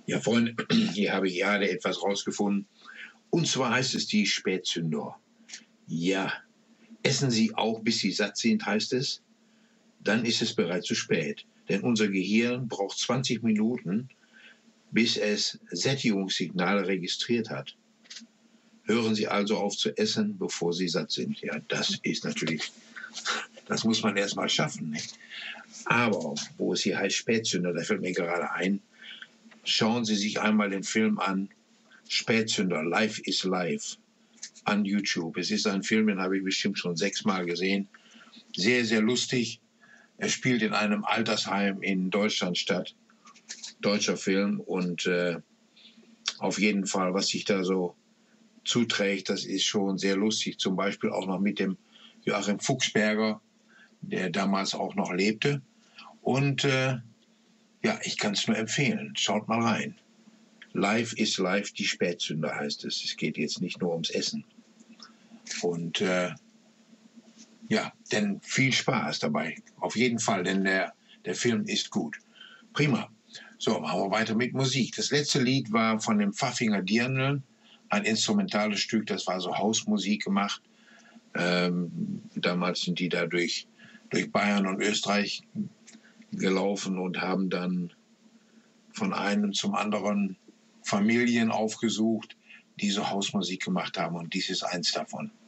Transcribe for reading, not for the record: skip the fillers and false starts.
Ja, Freunde, hier habe ich gerade etwas rausgefunden. Und zwar heißt es die Spätzünder. Ja, essen Sie auch, bis Sie satt sind, heißt es. Dann ist es bereits zu spät. Denn unser Gehirn braucht 20 Minuten, bis es Sättigungssignale registriert hat. Hören Sie also auf zu essen, bevor Sie satt sind. Ja, das ist natürlich, das muss man erst mal schaffen. Nicht? Aber wo es hier heißt Spätzünder, da fällt mir gerade ein, schauen Sie sich einmal den Film an, Spätzünder, Life is Life, an YouTube. Es ist ein Film, den habe ich bestimmt schon 6-mal gesehen. Sehr, sehr lustig. Er spielt in einem Altersheim in Deutschland statt. Deutscher Film und auf jeden Fall, was sich da so zuträgt, das ist schon sehr lustig. Zum Beispiel auch noch mit dem Joachim Fuchsberger, der damals auch noch lebte. Und ja, ich kann es nur empfehlen. Schaut mal rein. Life is Life, die Spätzünder heißt es. Es geht jetzt nicht nur ums Essen. Und ja, denn viel Spaß dabei. Auf jeden Fall, denn der Film ist gut. Prima. So, machen wir weiter mit Musik. Das letzte Lied war von dem Pfaffinger Dirndl, ein instrumentales Stück, das war so Hausmusik gemacht. Damals sind die da durch Bayern und Österreich gelaufen und haben dann von einem zum anderen Familien aufgesucht, die so Hausmusik gemacht haben. Und dies ist eins davon.